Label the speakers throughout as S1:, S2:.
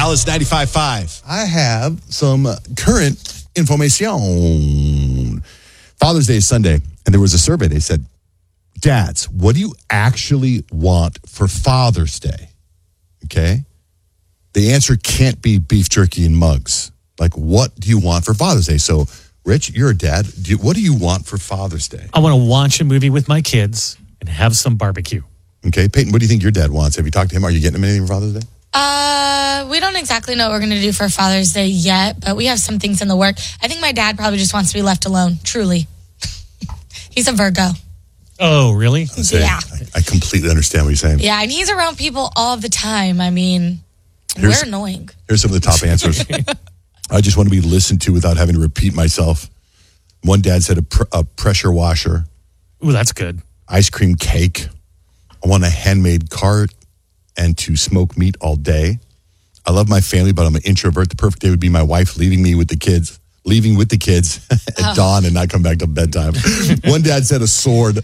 S1: Alice 95.5.
S2: I have some current information. Father's Day is Sunday, and there was a survey. They said, dads, what do you actually want for Father's Day? Okay? The answer can't be beef jerky and mugs. Like, what do you want for Father's Day? So, Rich, you're a dad. What do you want for Father's Day?
S3: I want to watch a movie with my kids and have some barbecue.
S2: Okay, Peyton, what do you think your dad wants? Have you talked to him? Are you getting him anything for Father's Day?
S4: We don't exactly know what we're going to do for Father's Day yet, but we have some things in the work. I think my dad probably just wants to be left alone, truly. He's a Virgo.
S3: Oh, really?
S4: Yeah.
S2: I completely understand what you're saying.
S4: Yeah, and he's around people all the time. I mean, we're annoying.
S2: Here's some of the top answers. I just want to be listened to without having to repeat myself. One dad said a pressure washer.
S3: Ooh, that's good.
S2: Ice cream cake. I want a handmade cart and to smoke meat all day. I love my family, but I'm an introvert. The perfect day would be my wife leaving with the kids at dawn and not come back till bedtime. One dad said a sword.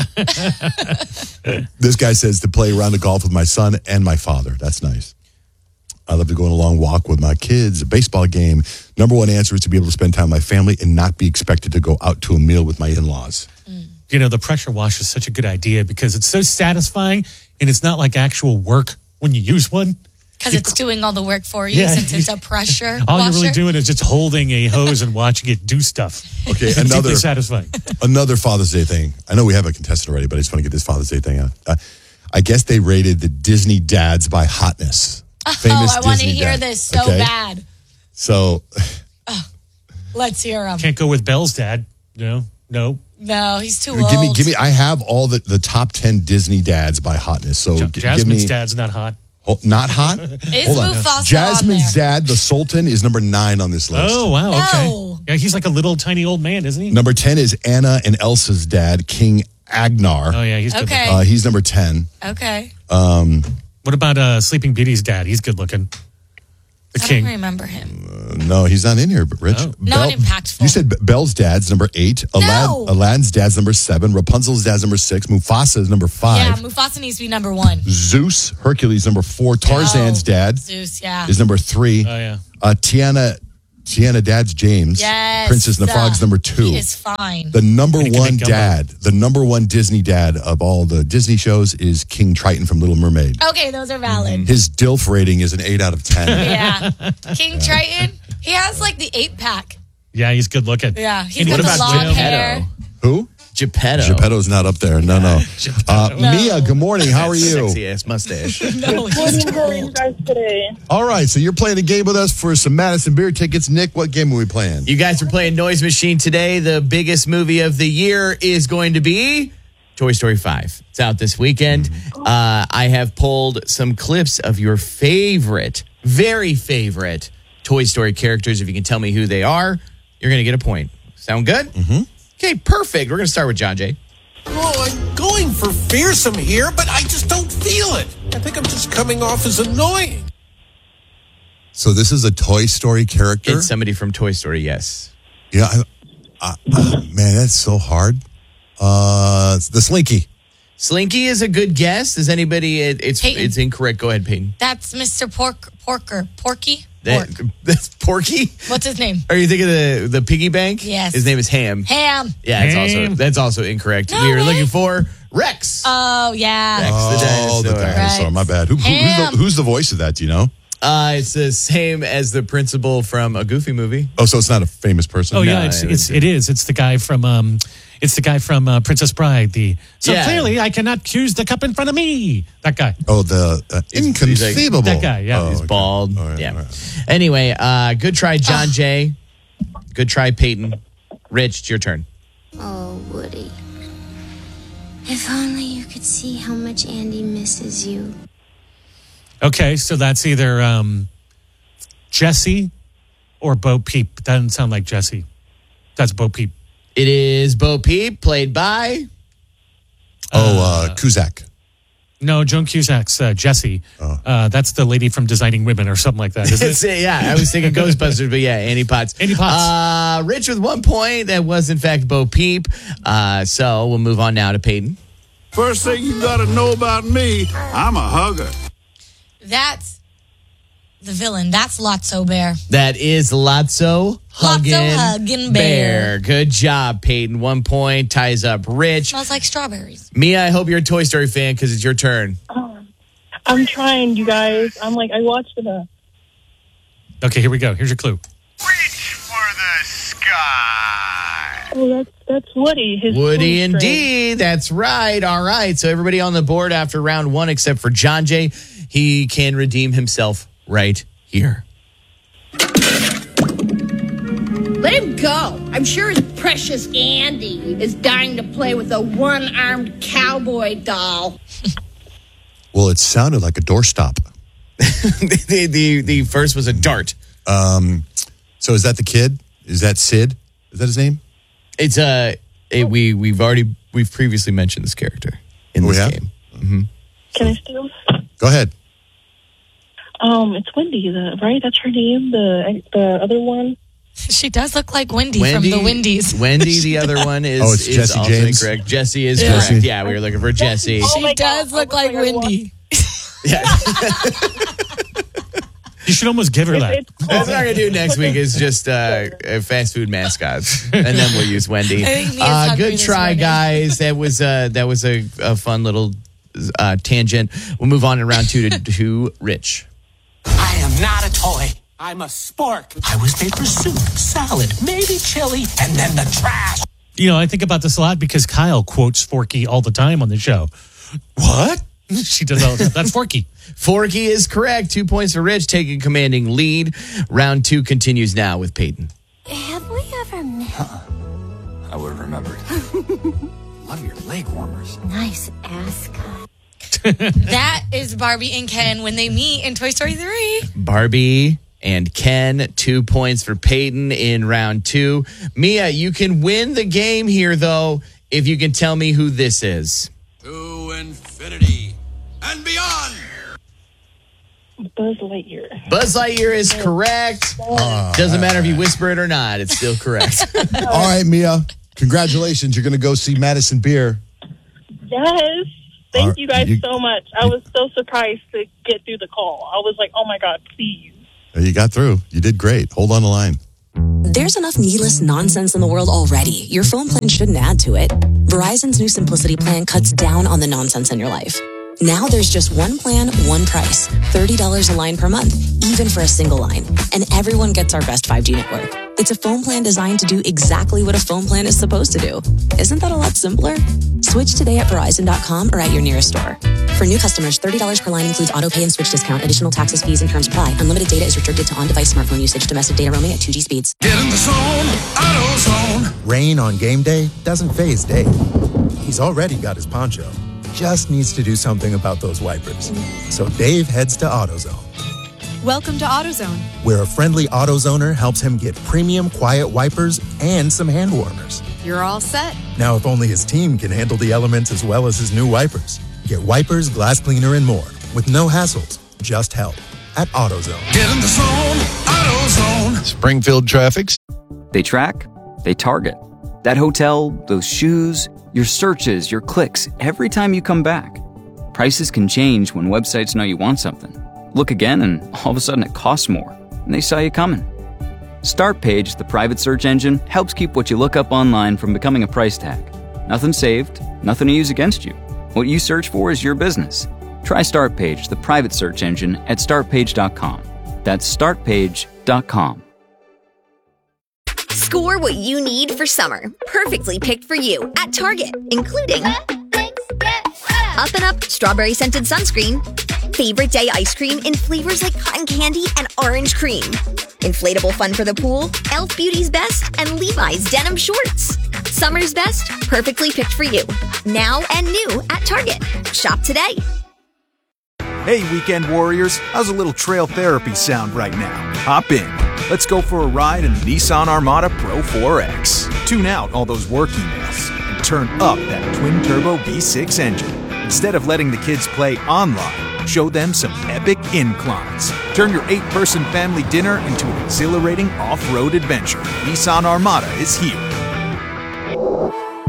S2: This guy says to play around the golf with my son and my father. That's nice. I love to go on a long walk with my kids, a baseball game. Number one answer is to be able to spend time with my family and not be expected to go out to a meal with my in-laws.
S3: You know, the pressure washer is such a good idea because it's so satisfying and it's not like actual work when you use one.
S4: Because it's doing all the work for you since it's a pressure
S3: All
S4: washer.
S3: you're really doing is just holding a hose and watching it do stuff.
S2: Okay,
S3: It's deeply satisfying.
S2: Another Father's Day thing. I know we have a contestant already, but I just want to get this Father's Day thing out. I guess they rated the Disney dads by hotness. Famous
S4: I want to
S2: Disney
S4: hear
S2: dad.
S4: this so
S2: Okay?
S4: bad.
S2: So,
S4: Let's hear him.
S3: Can't go with Belle's dad. No.
S4: No, he's too old.
S2: give me. I have all the top 10 Disney dads by hotness. So give
S3: Jasmine's
S2: me.
S3: dad's not hot.
S2: Not hot?
S4: Is
S2: Hold on.
S4: Mufasa
S2: Jasmine's
S4: on there?
S2: dad, the Sultan, is number 9 on this list.
S3: Oh, wow. Okay.
S4: No.
S3: Yeah, he's like a little tiny old man, isn't he?
S2: Number 10 is Anna and Elsa's dad, King Agnar.
S3: Oh, yeah, he's good
S4: Okay.
S3: looking.
S2: He's number 10.
S4: Okay.
S3: What about Sleeping Beauty's dad? He's good looking. The
S4: I
S3: king.
S4: don't remember him.
S2: No, he's not in here, but Rich.
S3: Oh.
S4: Not impactful.
S2: You said Belle's dad's number 8.
S4: No.
S2: Aladdin's dad's number 7. Rapunzel's dad's number 6. Mufasa is number 5.
S4: Yeah, Mufasa needs to be number 1.
S2: Zeus, Hercules, number 4. Tarzan's dad
S4: Zeus, yeah.
S2: is number 3.
S3: Oh, yeah.
S2: Tiana dad's James.
S4: Yes.
S2: Princess and the Frog's number 2.
S4: He is fine.
S2: The number
S3: And he can
S2: one
S3: make gumbo.
S2: dad, the number one Disney dad of all the Disney shows is King Triton from Little Mermaid.
S4: Okay, those are valid.
S2: His DILF rating is an 8 out of 10.
S4: Yeah. King Triton, he has like the 8-pack.
S3: Yeah, he's good looking.
S4: Yeah, he's
S3: And
S4: got
S3: what
S4: the
S3: about
S4: long
S3: Geppetto?
S4: hair.
S2: Who?
S5: Geppetto.
S2: Geppetto's not up there. No. Mia, good morning. How are you?
S5: Sexy ass mustache.
S4: No, he's too
S6: How are you
S4: old.
S6: guys today?
S2: All right, so you're playing a game with us for some Madison Beer tickets. Nick, what game are we playing?
S5: You guys are playing Noise Machine today. The biggest movie of the year is going to be Toy Story 5. It's out this weekend. I have pulled some clips of your favorite, very favorite Toy Story characters. If you can tell me who they are, you're going to get a point. Sound good? Mm-hmm. Okay, perfect. We're going to start with John Jay.
S7: Oh, I'm going for fearsome here, but I just don't feel it. I think I'm just coming off as annoying.
S2: So this is a Toy Story character?
S5: It's somebody from Toy Story, yes.
S2: Yeah, man, that's so hard. The Slinky.
S5: Slinky is a good guess. Does anybody? It's
S4: Peyton.
S5: incorrect. Go ahead, Peyton.
S4: That's Mr. Porky?
S5: That's Porky.
S4: What's his name?
S5: Are you thinking of the piggy bank?
S4: Yes.
S5: His name is Ham.
S4: Ham.
S5: Yeah,
S3: Ham.
S5: that's also incorrect.
S4: No
S5: we were
S4: way.
S5: looking for Rex.
S4: Oh, yeah.
S5: Rex the dinosaur.
S2: dinosaur.
S4: Right.
S2: My bad.
S4: Ham.
S2: Who's the voice of that? Do you know?
S5: It's the same as the principal from a Goofy movie.
S2: Oh, so it's not a famous person?
S3: Oh, yeah,
S5: No,
S3: it is. It's the guy from Princess Bride. Clearly I cannot choose the cup in front of me. That guy.
S2: Oh, the inconceivable.
S3: That guy, yeah.
S2: Oh,
S5: He's
S2: okay.
S5: bald.
S2: All right,
S5: yeah.
S2: all right.
S5: Anyway, good try, John Jay. Good try, Peyton. Rich, it's your turn.
S8: Oh, Woody. If only you could see how much Andy misses you.
S3: Okay, so that's either Jesse or Bo Peep. That doesn't sound like Jesse. That's Bo Peep.
S5: It is Bo Peep, played by...
S2: Cusack.
S3: No, Joan Cusack's Jessie. That's the lady from Designing Women or something like that, isn't it?
S5: Yeah, I was thinking Ghostbusters, but yeah, Annie Potts.
S3: Annie Potts.
S5: Rich with 1 point. That was, in fact, Bo Peep. So we'll move on now to Peyton.
S9: First thing you gotta know about me, I'm a hugger.
S4: That's the villain. That's Lotso Bear.
S5: That is Lotso
S4: Huggin' Bear.
S5: Good job, Peyton. 1 point, ties up Rich.
S4: Smells like strawberries.
S5: Mia, I hope you're a Toy Story fan because it's your turn.
S1: I'm trying, you guys. I watched it.
S3: Okay, here we go. Here's your clue.
S6: Reach for the sky.
S1: Oh, that's Woody.
S5: Woody indeed. That's right. All right. So everybody on the board after round 1 except for John Jay. He can redeem himself right here.
S9: Let him go. I'm sure his precious Andy is dying to play with a one-armed cowboy doll.
S2: Well, it sounded like a doorstop.
S5: the first was a dart.
S2: So is that the kid? Is that Sid? Is that his name?
S5: It's we've previously mentioned this character in this game. Mm-hmm.
S1: Can I steal?
S2: Go ahead.
S1: It's Wendy, right? That's her name. The other one.
S4: She does look like Wendy from the Wendy's.
S5: Wendy, the other one, is,
S2: it's
S5: is
S2: Jessie
S5: also
S2: James?
S5: incorrect. Jessie is
S2: Jessie.
S5: correct. Yeah, we were looking for Jessie.
S4: She does look like Wendy.
S3: You should almost give her that.
S5: That's what we're going to do next week is just fast food mascots. And then we'll use Wendy.
S4: I think Mia's hungry
S5: Good
S4: this
S5: try,
S4: morning.
S5: guys. That was a fun little tangent. We'll move on in round 2 to Rich.
S7: I am not a toy. I'm a spork. I was made for soup, salad, maybe chili, and then the trash.
S3: You know, I think about this a lot because Kyle quotes Forky all the time on the show. What? She does all the time. That's Forky.
S5: Forky is correct. 2 points for Rich, taking commanding lead. Round 2 continues now with Peyton.
S8: Have we ever met?
S7: I would have remembered. Love your leg warmers.
S8: Nice ascot.
S4: That is Barbie and Ken when they meet in Toy Story 3.
S5: Barbie and Ken, 2 points for Peyton in round 2. Mia, you can win the game here, though, if you can tell me who this is.
S7: To infinity and beyond.
S1: Buzz Lightyear.
S5: Buzz Lightyear is correct. Doesn't matter if you whisper it or not. It's still correct.
S2: All right, Mia. Congratulations. You're going to go see Madison Beer.
S1: Yes. Thank you guys so much. I was so surprised to get through the call. I was like, oh my God, please.
S2: You got through. You did great. Hold on the line.
S10: There's enough needless nonsense in the world already. Your phone plan shouldn't add to it. Verizon's new Simplicity plan cuts down on the nonsense in your life. Now there's just one plan, one price. $30 a line per month, even for a single line. And everyone gets our best 5G network. It's a phone plan designed to do exactly what a phone plan is supposed to do. Isn't that a lot simpler? Switch today at Verizon.com or at your nearest store. For new customers, $30 per line includes auto pay and switch discount. Additional taxes, fees, and terms apply. Unlimited data is restricted to on-device smartphone usage. Domestic data roaming at 2G speeds.
S7: Get in the zone, AutoZone.
S11: Rain on game day doesn't faze Dave. He's already got his poncho. Just needs to do something about those wipers. So Dave heads to AutoZone,
S12: Welcome to AutoZone.
S11: where a friendly AutoZoner helps him get premium quiet wipers and some hand warmers.
S12: You're all set.
S11: Now, if only his team can handle the elements as well as his new wipers. Get wipers, glass cleaner, and more with no hassles, just help at AutoZone.
S7: Get in the zone, AutoZone.
S13: Springfield traffic's.
S14: They track, they target. That hotel, those shoes, your searches, your clicks, every time you come back. Prices can change when websites know you want something. Look again and all of a sudden it costs more, and they saw you coming. Startpage, the private search engine, helps keep what you look up online from becoming a price tag. Nothing saved, nothing to use against you. What you search for is your business. Try Startpage, the private search engine, at startpage.com. That's startpage.com.
S15: Score what you need for summer. Perfectly picked for you at Target, including Up and Up Strawberry Scented Sunscreen, Favorite Day Ice Cream in flavors like cotton candy and orange cream, Inflatable Fun for the Pool, Elf Beauty's Best, and Levi's Denim Shorts. Summer's best, perfectly picked for you. Now and new at Target. Shop today.
S16: Hey, weekend warriors, how's a little trail therapy sound right now? Hop in. Let's go for a ride in the Nissan Armada Pro 4X. Tune out all those work emails and turn up that twin-turbo V6 engine. Instead of letting the kids play online, show them some epic inclines. Turn your 8-person family dinner into an exhilarating off-road adventure. Nissan Armada is here.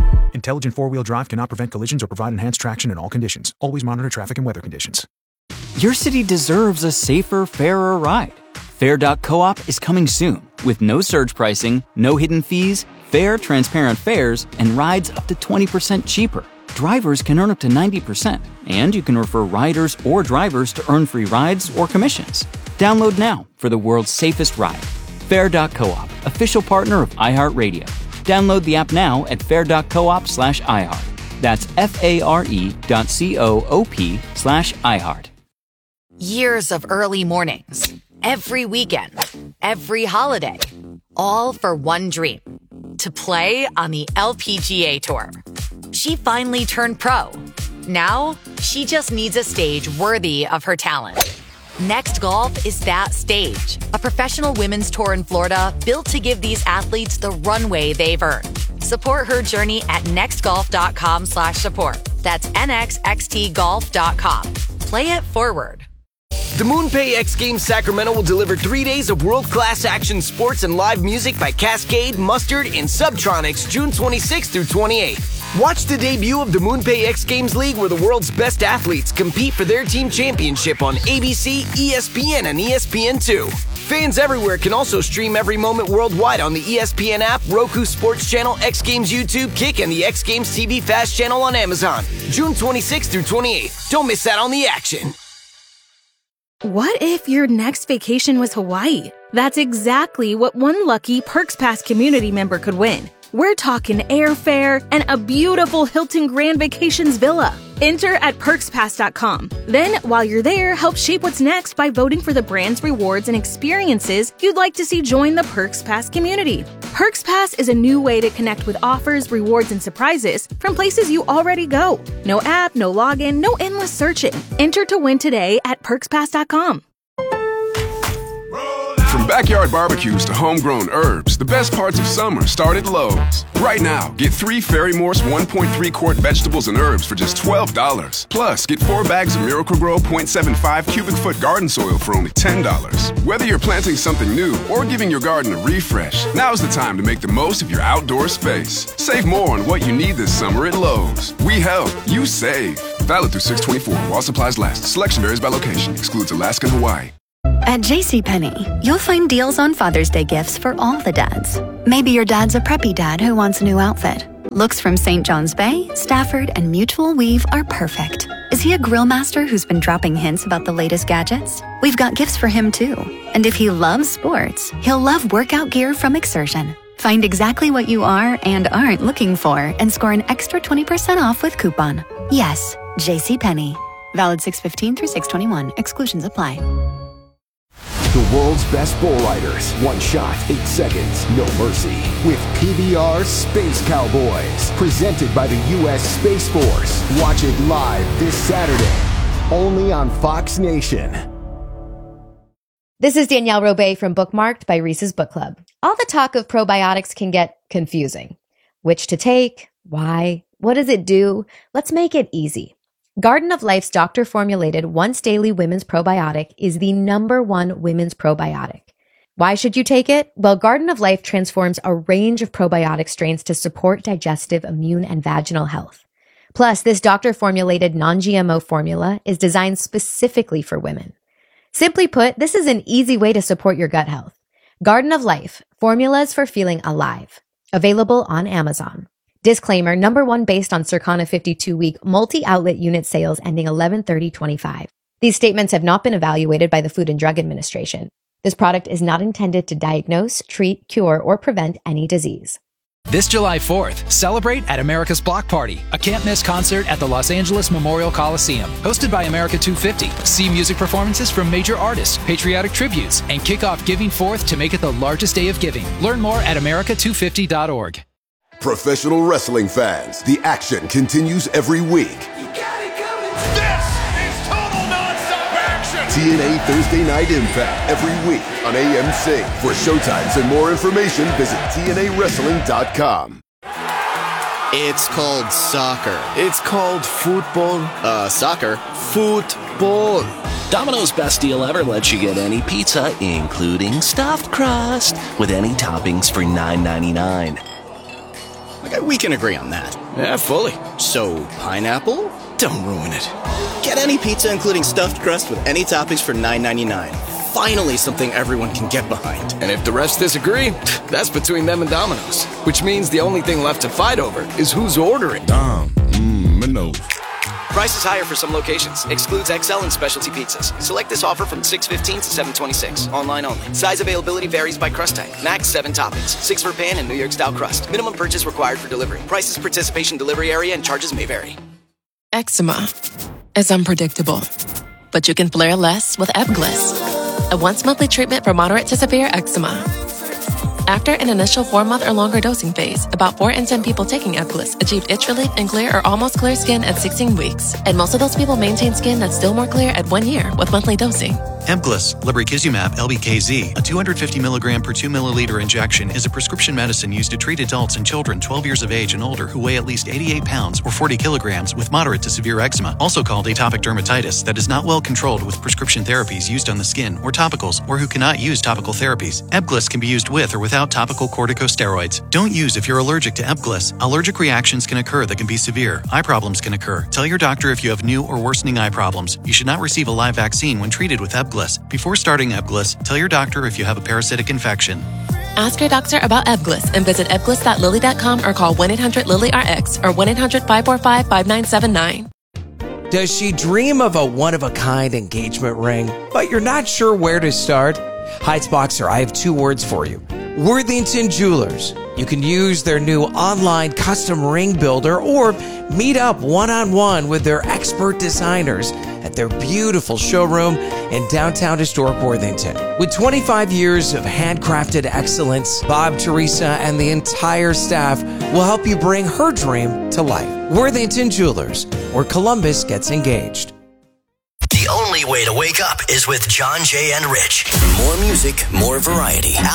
S16: Intelligent four-wheel drive cannot prevent collisions or provide enhanced traction in all conditions. Always monitor traffic and weather conditions.
S14: Your city deserves a safer, fairer ride. Fair.coop is coming soon with no surge pricing, no hidden fees, fair, transparent fares, and rides up to 20% cheaper. Drivers can earn up to 90%, and you can refer riders or drivers to earn free rides or commissions. Download now for the world's safest ride. Fair.coop, official partner of iHeartRadio. Download the app now at fair.coop/iHeart. That's FARE.coop/iHeart.
S13: Years of early mornings, every weekend, every holiday, all for one dream, to play on the LPGA Tour. She finally turned pro. Now, she just needs a stage worthy of her talent. Next Golf is that stage, a professional women's tour in Florida built to give these athletes the runway they've earned. Support her journey at nextgolf.com/support. That's nxxtgolf.com. Play it forward.
S17: The MoonPay X Games Sacramento will deliver 3 days of world-class action sports and live music by Cascade, Mustard, and Subtronics June 26th through 28th. Watch the debut of the MoonPay X Games League, where the world's best athletes compete for their team championship on ABC, ESPN, and ESPN2. Fans everywhere can also stream every moment worldwide on the ESPN app, Roku Sports Channel, X Games YouTube, Kick, and the X Games TV Fast channel on Amazon. June 26th through 28th. Don't miss out on the action.
S18: What if your next vacation was Hawaii? That's exactly what one lucky Perks Pass community member could win. We're talking airfare and a beautiful Hilton Grand Vacations villa. Enter at perkspass.com. Then, while you're there, help shape what's next by voting for the brands, rewards, and experiences you'd like to see join the Perks Pass community. Perks Pass is a new way to connect with offers, rewards, and surprises from places you already go. No app, no login, no endless searching. Enter to win today at perkspass.com.
S19: From backyard barbecues to homegrown herbs, the best parts of summer start at Lowe's. Right now, get 3 Ferry-Morse 1.3 quart vegetables and herbs for just $12. Plus, get 4 bags of Miracle-Gro 0.75 cubic foot garden soil for only $10. Whether you're planting something new or giving your garden a refresh, now's the time to make the most of your outdoor space. Save more on what you need this summer at Lowe's. We help, you save. Valid through 6/24 while supplies last. Selection varies by location. Excludes Alaska and Hawaii.
S20: At JCPenney, you'll find deals on Father's Day gifts for all the dads. Maybe your dad's a preppy dad who wants a new outfit. Looks from St. John's Bay, Stafford, and Mutual Weave are perfect. Is he a grill master who's been dropping hints about the latest gadgets? We've got gifts for him too. And if he loves sports, he'll love workout gear from Exertion. Find exactly what you are and aren't looking for and score an extra 20% off with coupon. Yes, JCPenney. Valid 6/15 through 6/21. Exclusions apply.
S21: The world's best bull riders. One shot, 8 seconds, no mercy. With PBR Space Cowboys. Presented by the U.S. Space Force. Watch it live this Saturday. Only on Fox Nation.
S22: This is Danielle Robay from Bookmarked by Reese's Book Club. All the talk of probiotics can get confusing. Which to take? Why? What does it do? Let's make it easy. Garden of Life's doctor-formulated once-daily women's probiotic is the #1 women's probiotic. Why should you take it? Well, Garden of Life transforms a range of probiotic strains to support digestive, immune, and vaginal health. Plus, this doctor-formulated non-GMO formula is designed specifically for women. Simply put, this is an easy way to support your gut health. Garden of Life, formulas for feeling alive. Available on Amazon. Disclaimer, #1 based on Circana 52-week multi-outlet unit sales ending 11/30/25. These statements have not been evaluated by the Food and Drug Administration. This product is not intended to diagnose, treat, cure, or prevent any disease.
S23: This July 4th, celebrate at America's Block Party, a can't-miss concert at the Los Angeles Memorial Coliseum. Hosted by America 250. See music performances from major artists, patriotic tributes, and kick off Giving Forth to make it the largest day of giving. Learn more at america250.org.
S24: Professional wrestling fans, the action continues every week.
S6: This is total nonstop action!
S24: TNA Thursday Night Impact every week on AMC. For showtimes and more information, visit TNAWrestling.com.
S25: It's called soccer. It's called football. Soccer. Football. Domino's Best Deal Ever lets you get any pizza, including stuffed crust, with any toppings for $9.99. Okay, we can agree on that. Yeah, fully. So, pineapple? Don't ruin it. Get any pizza including stuffed crust with any toppings for $9.99. Finally something everyone can get behind.
S17: And if the rest disagree, that's between them and Domino's. Which means the only thing left to fight over is who's ordering.
S3: Domino's.
S4: Prices higher for some locations. Excludes XL and specialty pizzas. Select this offer from 6/15 to 7/26. Online only. Size availability varies by crust type. Max 7 toppings. 6 for pan and New York style crust. Minimum purchase required for delivery. Prices, participation, delivery area, and charges may vary.
S5: Eczema is unpredictable, but you can flare less with Ebglyss, a once-monthly treatment for moderate to severe eczema. After an initial 4-month or longer dosing phase, about 4 in 10 people taking Ebglyss achieved itch relief and clear or almost clear skin at 16 weeks. And most of those people maintain skin that's still more clear at 1 year with monthly dosing.
S8: Ebglyss, lebrikizumab LBKZ, a 250 milligram per 2 milliliter injection, is a prescription medicine used to treat adults and children 12 years of age and older who weigh at least 88 pounds or 40 kilograms with moderate to severe eczema, also called atopic dermatitis, that is not well controlled with prescription therapies used on the skin or topicals, or who cannot use topical therapies. Ebglyss can be used with or without topical corticosteroids. Don't use if you're allergic to Ebglyss. Allergic reactions can occur that can be severe. Eye problems can occur. Tell your doctor if you have new or worsening eye problems. You should not receive a live vaccine when treated with Ebglyss. Before starting Ebglyss, tell your doctor if you have a parasitic infection.
S5: Ask your doctor about Ebglyss and visit ebglyss.lilly.com or call 1-800-LILY-RX or 1-800-545-5979.
S9: Does she dream of a one-of-a-kind engagement ring, but you're not sure where to start? Heights Boxer, I have 2 words for you. Worthington Jewelers. You can use their new online custom ring builder or meet up one-on-one with their expert designers at their beautiful showroom in downtown historic Worthington. With 25 years of handcrafted excellence, Bob, Teresa, and the entire staff will help you bring her dream to life. Worthington Jewelers, where Columbus gets engaged.
S26: The only way to wake up is with John, Jay, and Rich. More music, more variety.